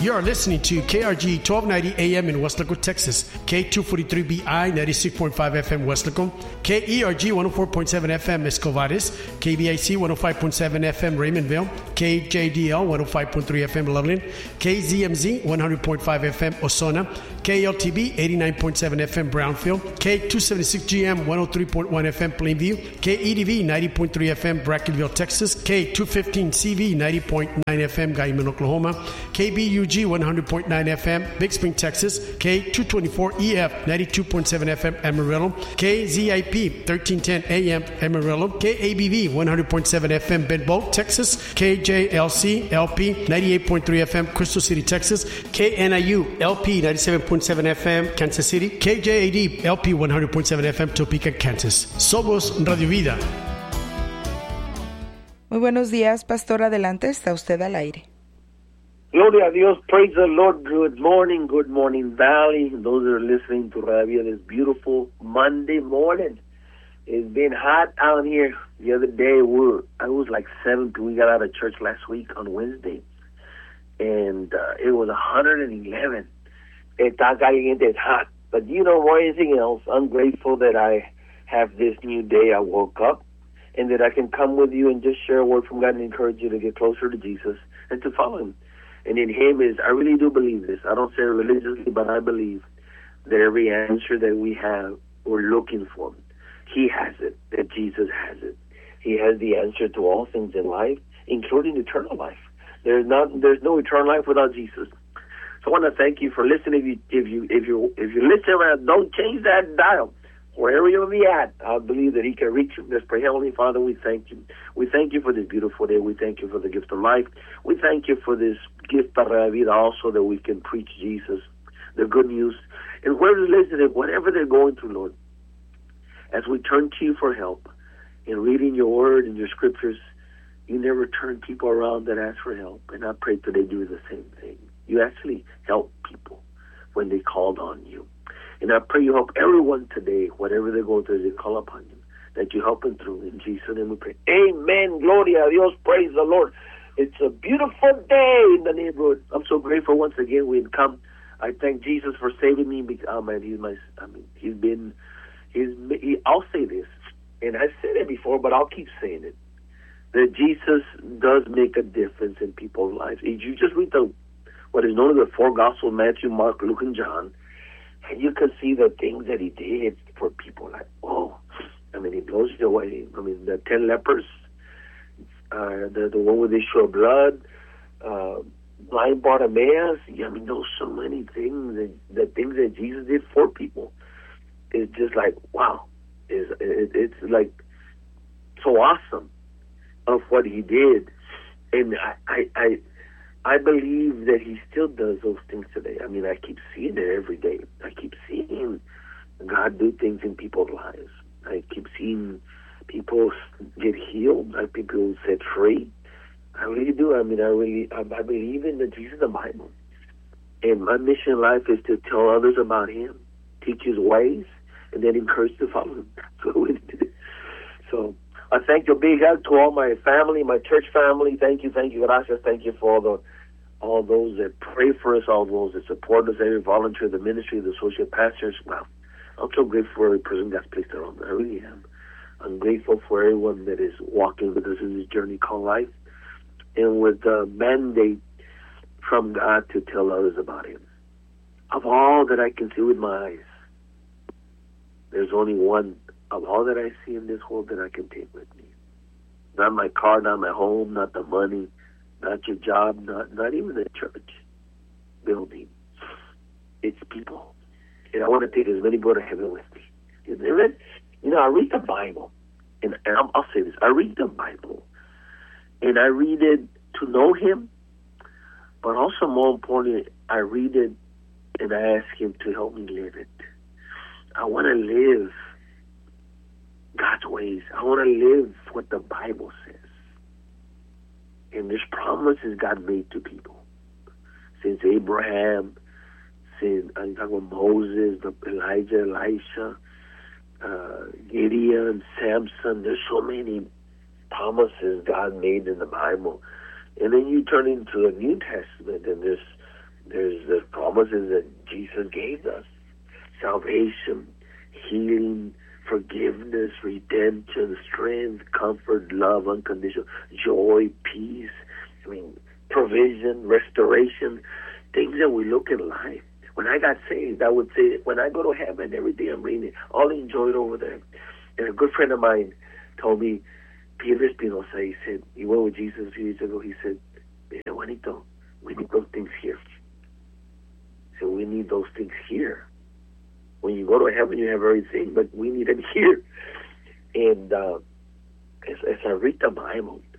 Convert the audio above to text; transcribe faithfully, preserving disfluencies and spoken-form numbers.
You are listening to K R G twelve ninety A M in Weslaco, Texas, K two forty-three B I ninety-six point five F M Weslaco, K E R G one oh four point seven F M Escovares, K B I C one oh five point seven F M Raymondville, K J D L one oh five point three F M Loveland, K Z M Z one hundred point five F M Osona, K L T B eighty-nine point seven F M Brownfield, K two seventy-six G M one oh three point one F M Plainview, K E D V ninety point three F M Brackenville, Texas, K two fifteen C V ninety point nine F M Guyman, Oklahoma, K B U G one hundred point nine F M Big Spring, Texas, K two twenty-four E F ninety-two point seven F M Amarillo, K Z I P thirteen ten A M Amarillo, K A B V one hundred point seven F M Bedboe, Texas, K J L C L P ninety-eight point three F M Crystal City, Texas, K N I U L P ninety-seven point seven F M Kansas City, K J A D L P one hundred point seven F M Topeka, Kansas. Somos Radio Vida. Muy buenos días, Pastor. Adelante, está usted al aire. Gloria a Dios, praise the Lord. Good morning, good morning, Valley. Those that are listening to Radio this beautiful Monday morning. It's been hot out here. The other day, we were, I was like seven. We got out of church last week on Wednesday, and uh, it was one hundred eleven. Está caliente, it's hot. But you know, more anything else, I'm grateful that I have this new day. I woke up, and that I can come with you and just share a word from God and encourage you to get closer to Jesus and to follow Him. And in Him is, I really do believe this. I don't say it religiously, but I believe that every answer that we have, we're looking for. He has it, that Jesus has it. He has the answer to all things in life, including eternal life. There's not, there's no eternal life without Jesus. So I want to thank you for listening. If you, if you, if you, if you listen around, don't change that dial. Wherever you'll be at, I believe that He can reach you. Let's pray. Heavenly Father, we thank you. We thank you for this beautiful day. We thank you for the gift of life. We thank you for this gift of la vida also, that we can preach Jesus, the good news. And whoever's listening, whatever they're going through, Lord, as we turn to you for help in reading your word and your scriptures, you never turn people around that ask for help. And I pray that they do the same thing. You actually help people when they called on you. And I pray you help everyone today, whatever they're going through, they call upon you, that you help them through. In Jesus' name we pray. Amen. Gloria a Dios. Praise the Lord. It's a beautiful day in the neighborhood. I'm so grateful once again we had come. I thank Jesus for saving me. Because, oh man, he's my, I mean, he's been, he's, he, I'll say this, and I've said it before, but I'll keep saying it, that Jesus does make a difference in people's lives. If you just read the, what is known as the four Gospels, Matthew, Mark, Luke, and John, and you can see the things that he did for people. Like, oh, I mean, he blows you away. I mean, the ten lepers, uh, the the one with the issue of blood, uh, blind Bartimaeus. I mean, there's so many things that the things that Jesus did for people. It's just like, wow, it's, it, it's like so awesome of what he did, and I, I, I I believe that he still does those things today. I mean, I keep seeing it every day. I keep seeing God do things in people's lives. I keep seeing people get healed. I people set free. I really do. I mean, I really, I, I believe in the Jesus of the Bible. And my mission in life is to tell others about Him, teach His ways, and then encourage to follow Him. So, so I thank you. Big hug to all my family, my church family. Thank you, thank you, gracias. Thank you for all the all those that pray for us, all those that support us, every volunteer, the ministry, the associate pastors. Wow, I'm so grateful for every person God's placed around me. I really am. I'm grateful for everyone that is walking with us in this journey called life, and with the mandate from God to tell others about Him. Of all that I can see with my eyes, there's only one of all that I see in this world that I can take with me. Not my car, not my home, not the money, not your job, not not even the church building. It's people. And I want to take as many people to heaven with me. You know, I read the Bible, and, and I'll, I'll say this. I read the Bible, and I read it to know Him, but also more importantly, I read it and I ask Him to help me live it. I want to live God's ways. I want to live what the Bible says. And there's promises God made to people. Since Abraham, since I'm talking about Moses, Elijah, Elisha, uh, Gideon, Samson. There's so many promises God made in the Bible. And then you turn into the New Testament, and there's There's the promises that Jesus gave us. Salvation, healing, forgiveness, redemption, strength, comfort, love, unconditional, joy, peace, I mean, provision, restoration, things that we look in life. When I got saved, I would say, when I go to heaven, everything I'm reading, I'll enjoy it over there. And a good friend of mine told me, Peter Espinosa, he said, he went with Jesus a few years ago, he said, Juanito, we need those things here. So we need those things here. When you go to heaven, you have everything, but we need it here. And uh, as, as I read the Bible,